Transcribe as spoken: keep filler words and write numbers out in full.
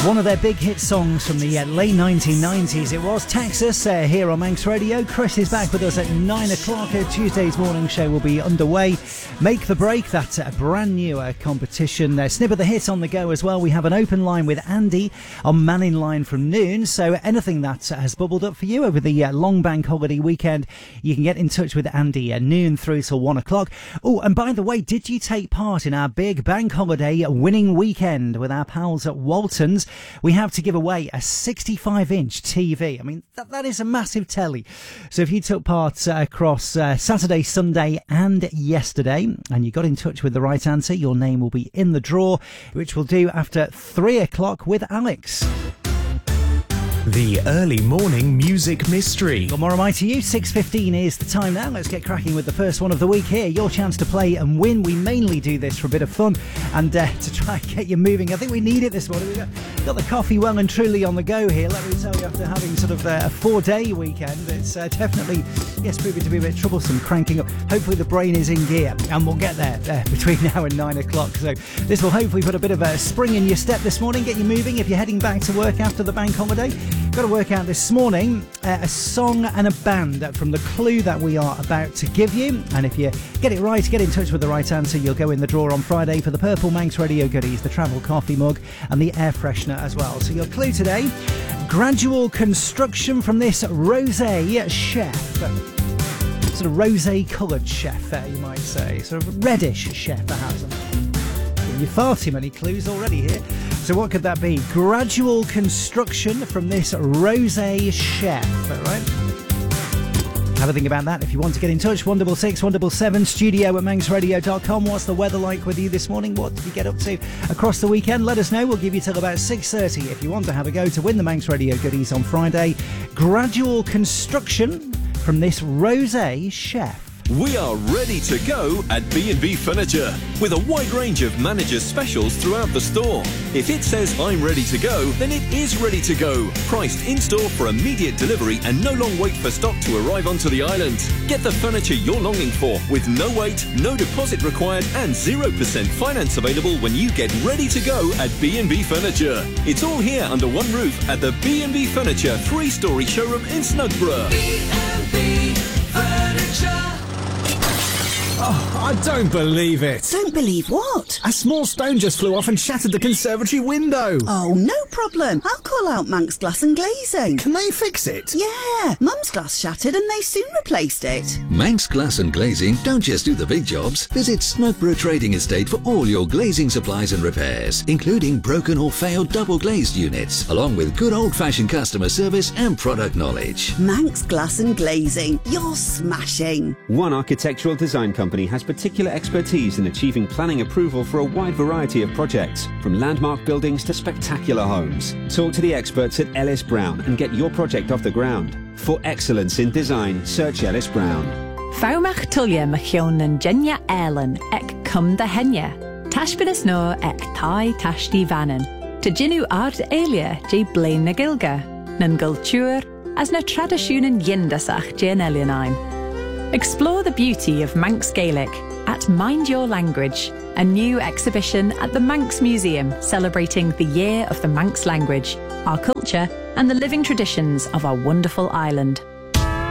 One of their big hit songs from the uh, late nineteen nineties. It was Texas uh, here on Manx Radio. Chris is back with us at nine o'clock. Uh, Tuesday's morning show will be underway. Make the Break, that uh, brand new uh, competition. Uh, snip of the hit on the go as well. We have an open line with Andy on Manning Line from noon. So anything that uh, has bubbled up for you over the uh, long bank holiday weekend, you can get in touch with Andy at noon through till one o'clock. Oh, and by the way, did you take part in our big bank holiday winning weekend with our pals at Waltons? We have to give away a sixty-five inch T V. I mean, that, that is a massive telly. So if you took part uh, across uh, Saturday, Sunday and yesterday, and you got in touch with the right answer, your name will be in the draw, which we'll do after three o'clock with Alex. The early morning music mystery. Good morning, to you. six fifteen is the time now. Let's get cracking with the first one of the week here. Your chance to play and win. We mainly do this for a bit of fun and uh, to try and get you moving. I think we need it this morning. We've got, got the coffee well and truly on the go here. Let me tell you, after having sort of uh, a four-day weekend, it's uh, definitely, yes, proving to be a bit troublesome cranking up. Hopefully the brain is in gear and we'll get there uh, between now and nine o'clock. So this will hopefully put a bit of a spring in your step this morning, get you moving if you're heading back to work after the bank holiday. Got to work out this morning uh, a song and a band from the clue that we are about to give you. And if you get it right, get in touch with the right answer, you'll go in the draw on Friday for the purple Manx Radio goodies, the travel coffee mug and the air freshener as well. So your clue today, gradual construction from this rosé chef. Sort of rosé coloured chef, uh, you might say. Sort of reddish chef, perhaps. You're far too many clues already here. So what could that be? Gradual construction from this rosé chef, right? Have a think about that. If you want to get in touch, one six six, one seven seven, studio at manx radio dot com. What's the weather like with you this morning? What did you get up to across the weekend? Let us know. We'll give you till about six thirty if you want to have a go to win the Manx Radio goodies on Friday. Gradual construction from this rosé chef. We are ready to go at B and B Furniture with a wide range of managers' specials throughout the store. If it says I'm ready to go, then it is ready to go. Priced in-store for immediate delivery and no long wait for stock to arrive onto the island. Get the furniture you're longing for with no wait, no deposit required and zero percent finance available when you get ready to go at B and B Furniture. It's all here under one roof at the B and B Furniture three-storey showroom in Snugborough. B and B Furniture. Oh, I don't believe it. Don't believe what? A small stone just flew off and shattered the conservatory window. Oh, no problem. I'll call out Manx Glass and Glazing. Can they fix it? Yeah, Mum's glass shattered and they soon replaced it. Manx Glass and Glazing don't just do the big jobs. Visit Snugborough Trading Estate for all your glazing supplies and repairs, including broken or failed double glazed units, along with good old-fashioned customer service and product knowledge. Manx Glass and Glazing. You're smashing. One architectural design company has particular expertise in achieving planning approval for a wide variety of projects, from landmark buildings to spectacular homes. Talk to the experts at Ellis Brown and get your project off the ground. For excellence in design, search Ellis Brown. Faumach tulia machion and Jenya Erlen ek cum da henya. Tashbilis no ek tai tashti vanen. To jinu ard elia je blain na gilga. Nan gultur as na tradisjonen yindasach jen elianine. Explore the beauty of Manx Gaelic at Mind Your Language, a new exhibition at the Manx Museum celebrating the year of the Manx language, our culture and the living traditions of our wonderful island.